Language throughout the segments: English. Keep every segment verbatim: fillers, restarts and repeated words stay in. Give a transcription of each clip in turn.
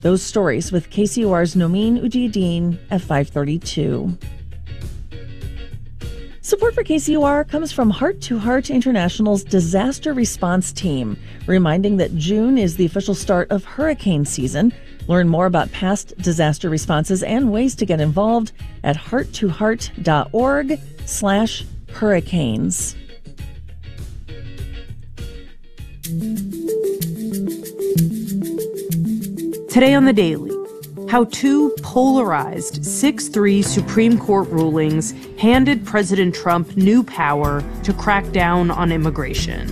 Those stories with K C U R's Nomin Ujiyediin at five thirty-two. Support for K C U R comes from Heart to Heart International's Disaster Response Team, reminding that June is the official start of hurricane season. Learn more about past disaster responses and ways to get involved at hearttoheart.org slash hurricanes. Today on The Daily, how two polarized six three Supreme Court rulings handed President Trump new power to crack down on immigration.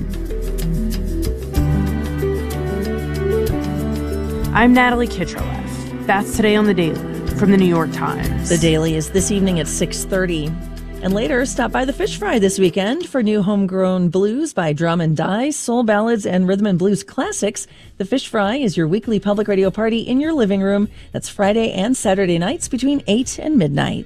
I'm Natalie Kitroleff. That's Today on The Daily from The New York Times. The Daily is this evening at six thirty. And later, stop by the Fish Fry this weekend for new homegrown blues by Drum and Die, soul ballads, and rhythm and blues classics. The Fish Fry is your weekly public radio party in your living room. That's Friday and Saturday nights between eight and midnight.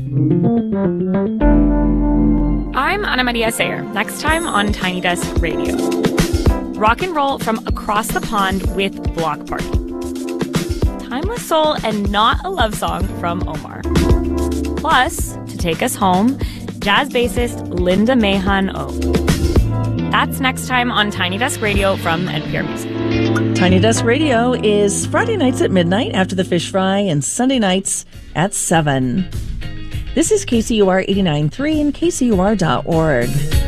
I'm Ana Maria Sayer. Next time on Tiny Desk Radio. Rock and roll from across the pond with Block Party. Timeless soul and not a love song from Omar. Plus, to take us home, jazz bassist Linda Mahon-O. That's next time on Tiny Desk Radio from N P R Music. Tiny Desk Radio is Friday nights at midnight after the Fish Fry and Sunday nights at seven. This is K C U R eighty-nine point three and K C U R dot org.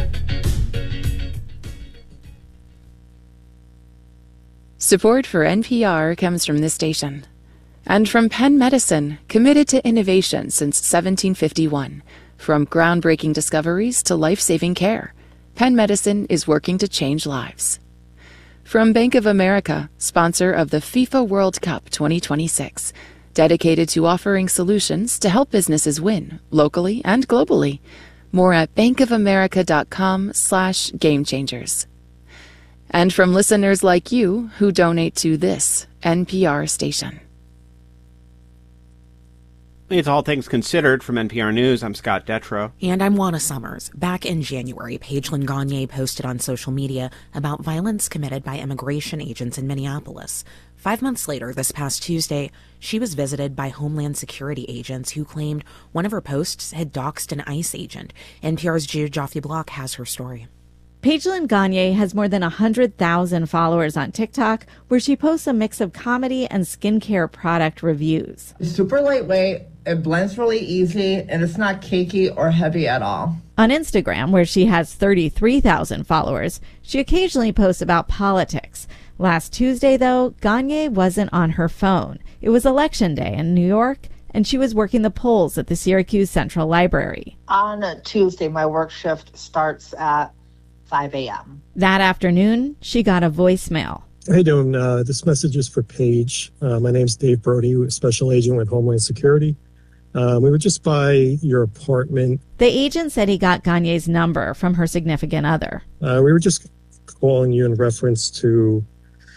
Support for N P R comes from this station. And from Penn Medicine, committed to innovation since seventeen fifty-one. From groundbreaking discoveries to life-saving care, Penn Medicine is working to change lives. From Bank of America, sponsor of the FIFA World Cup twenty twenty-six, dedicated to offering solutions to help businesses win, locally and globally. More at bankofamerica.com slash game changers. And from listeners like you who donate to this N P R station. It's All Things Considered from N P R News. I'm Scott Detrow. And I'm Juana Summers. Back in January, Pagelin Gagne posted on social media about violence committed by immigration agents in Minneapolis. Five months later, this past Tuesday, she was visited by Homeland Security agents who claimed one of her posts had doxed an ICE agent. N P R's Gia Joffe Block has her story. Pagelin Gagne has more than one hundred thousand followers on TikTok, where she posts a mix of comedy and skincare product reviews. It's super lightweight, it blends really easy, and it's not cakey or heavy at all. On Instagram, where she has thirty-three thousand followers, she occasionally posts about politics. Last Tuesday, though, Gagne wasn't on her phone. It was Election Day in New York, and she was working the polls at the Syracuse Central Library. On a Tuesday, my work shift starts at five a.m. That afternoon, she got a voicemail. How you doing? Uh, this message is for Paige. Uh, my name's Dave Brody, Special Agent with Homeland Security. Uh, we were just by your apartment. The agent said he got Gagne's number from her significant other. Uh, we were just calling you in reference to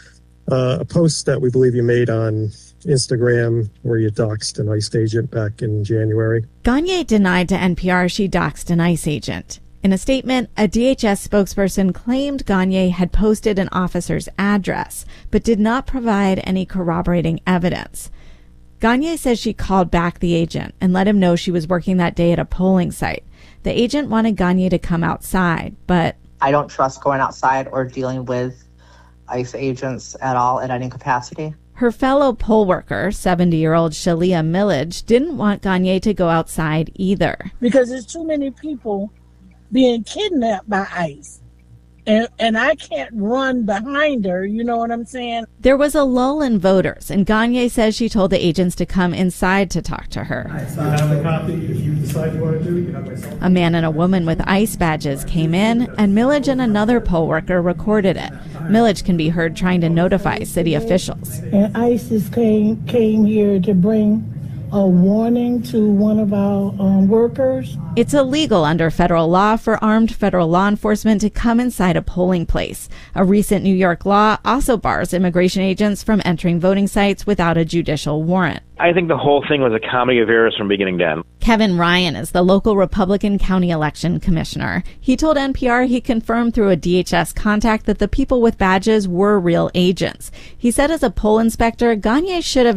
uh, a post that we believe you made on Instagram where you doxed an ICE agent back in January. Gagne denied to N P R she doxed an ICE agent. In a statement, a D H S spokesperson claimed Gagne had posted an officer's address, but did not provide any corroborating evidence. Gagne says she called back the agent and let him know she was working that day at a polling site. The agent wanted Gagne to come outside, but I don't trust going outside or dealing with ICE agents at all in any capacity. Her fellow poll worker, seventy-year-old Shalia Millage, didn't want Gagne to go outside either. Because there's too many people being kidnapped by ICE. And, and I can't run behind her, you know what I'm saying? There was a lull in voters, and Gagne says she told the agents to come inside to talk to her. You have a copy if you decide you want to do it. You have my cell phone. A man and a woman with ICE badges came in, and Millage and another poll worker recorded it. Millage can be heard trying to notify city officials. And ICE came, came here to bring a warning to one of our um, workers. It's illegal under federal law for armed federal law enforcement to come inside a polling place. A recent New York law also bars immigration agents from entering voting sites without a judicial warrant. I think the whole thing was a comedy of errors from beginning to end. Kevin Ryan is the local Republican county election commissioner. He told N P R he confirmed through a D H S contact that the people with badges were real agents. He said as a poll inspector, Gagne should have